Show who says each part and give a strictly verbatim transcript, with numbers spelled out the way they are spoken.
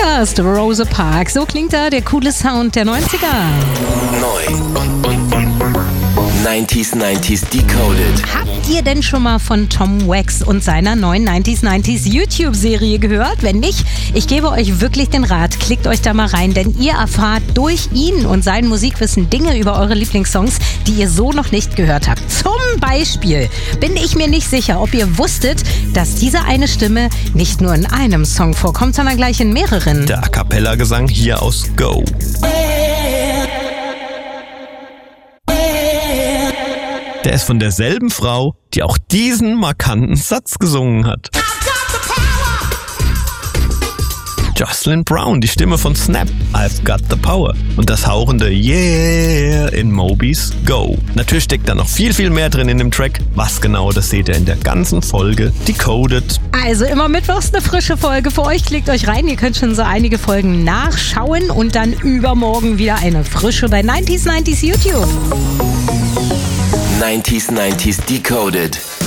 Speaker 1: hörst Rosa Parks. So klingt da der coole Sound der neunziger.
Speaker 2: Neu und, und, und neunziger neunziger Decoded.
Speaker 1: Habt ihr denn schon mal von Tom Wax und seiner neuen neunziger neunziger YouTube-Serie gehört? Wenn nicht, ich gebe euch wirklich den Rat, klickt euch da mal rein, denn ihr erfahrt durch ihn und sein Musikwissen Dinge über eure Lieblingssongs, die ihr so noch nicht gehört habt. Zum Beispiel bin ich mir nicht sicher, ob ihr wusstet, dass diese eine Stimme nicht nur in einem Song vorkommt, sondern gleich in mehreren.
Speaker 3: Der A-Cappella-Gesang hier aus Go. Der ist von derselben Frau, die auch diesen markanten Satz gesungen hat. Jocelyn Brown, die Stimme von Snap, I've Got the Power. Und das hauchende Yeah in Mobys Go. Natürlich steckt da noch viel, viel mehr drin in dem Track. Was genau, das seht ihr in der ganzen Folge Decoded.
Speaker 1: Also immer mittwochs eine frische Folge für euch. Klickt euch rein, ihr könnt schon so einige Folgen nachschauen und dann übermorgen wieder eine frische bei neunziger neunziger YouTube.
Speaker 2: neunziger neunziger Decoded.